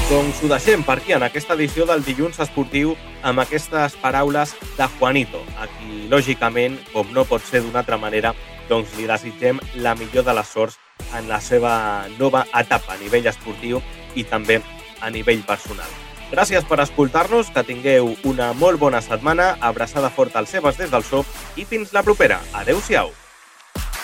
Doncs ho deixem per aquí en aquesta edició del Dilluns Esportiu amb aquestes paraules de Juanito, a qui, lògicament, com no pot ser d'una altra manera, doncs li desitgem la millor de les sorts en la seva nova etapa a nivell esportiu i també a nivell personal. Gràcies per escoltar-nos, que tingueu una molt bona setmana, abraçada forta als seves des del SOP i fins la propera. Adéu-siau!